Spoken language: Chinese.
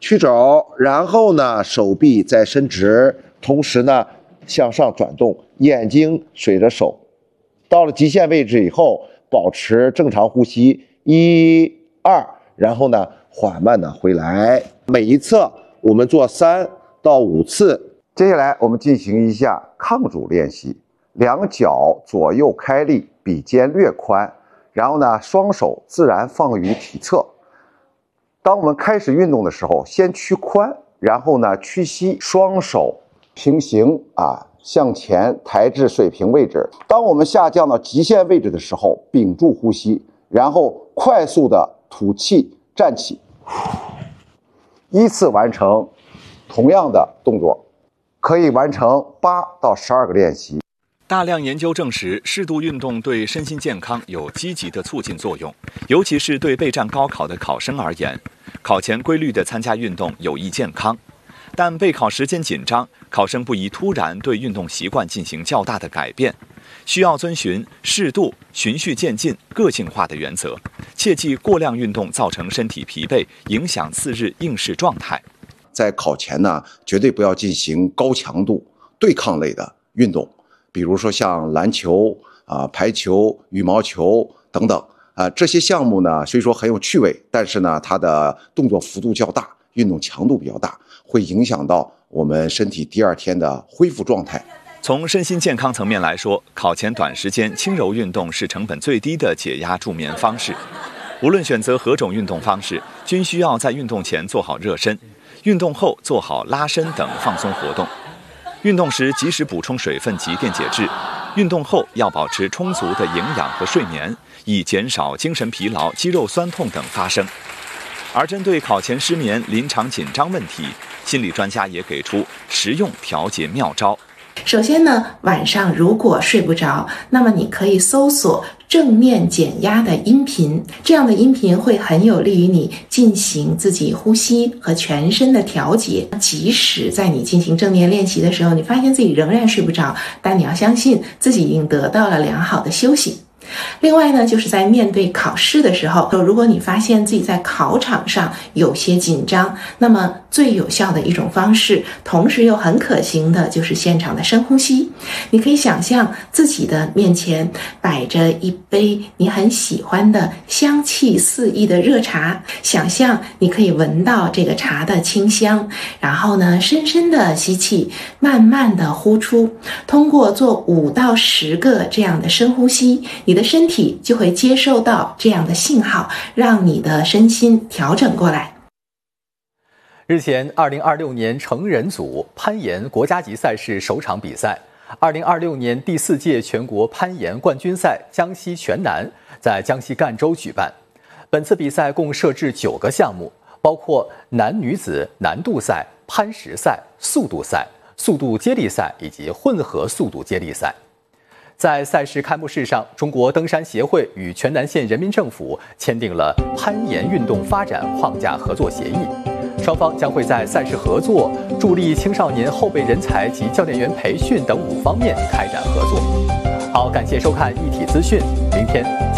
曲肘，然后呢手臂再伸直，同时呢向上转动，眼睛随着手。到了极限位置以后，保持正常呼吸，1、2，然后呢缓慢的回来。每一侧我们做3到5次。接下来我们进行一下抗阻练习，两脚左右开立，比肩略宽，然后呢双手自然放于体侧。当我们开始运动的时候，先屈髋，然后呢屈膝，双手平行向前抬至水平位置。当我们下降到极限位置的时候，屏住呼吸，然后快速的吐气站起，依次完成同样的动作，可以完成8到12个练习。 大量研究证实，适度运动对身心健康有积极的促进作用，尤其是对备战高考的考生而言，考前规律的参加运动有益健康。但备考时间紧张，考生不宜突然对运动习惯进行较大的改变，需要遵循适度、循序渐进、个性化的原则，切忌过量运动造成身体疲惫，影响次日应试状态。 在考前呢，绝对不要进行高强度对抗类的运动，比如说像篮球排球、羽毛球等等这些项目呢，虽说很有趣味，但是呢，它的动作幅度较大，运动强度比较大，会影响到我们身体第2天的恢复状态。 从身心健康层面来说，考前短时间轻柔运动是成本最低的解压助眠方式。无论选择何种运动方式，均需要在运动前做好热身，运动后做好拉伸等放松活动。运动时及时补充水分及电解质，运动后要保持充足的营养和睡眠，以减少精神疲劳、肌肉酸痛等发生。而针对考前失眠、临场紧张问题，心理专家也给出实用调节妙招。 首先呢，晚上如果睡不着，那么你可以搜索正念减压的音频，这样的音频会很有利于你进行自己呼吸和全身的调节。即使在你进行正念练习的时候，你发现自己仍然睡不着，但你要相信自己已经得到了良好的休息。另外呢，就是在面对考试的时候，如果你发现自己在考场上有些紧张，那么最有效的一种方式，同时又很可行的，就是现场的深呼吸。你可以想象自己的面前摆着一杯你很喜欢的香气四溢的热茶，想象你可以闻到这个茶的清香，然后呢，深深的吸气，慢慢的呼出。通过做5到10个这样的深呼吸，你的身体就会接受到这样的信号，让你的身心调整过来。 日前，2026年成人组攀岩国家级赛事首场比赛，2026年第4届全国攀岩冠军赛江西全南在江西赣州举办。本次比赛共设置9个项目，包括男女子难度赛、攀石赛、速度赛、速度接力赛以及混合速度接力赛。在赛事开幕式上，中国登山协会与全南县人民政府签订了攀岩运动发展框架合作协议，双方将会在赛事合作、助力青少年后备人才及教练员培训等5方面开展合作。好，感谢收看一体资讯，明天再见。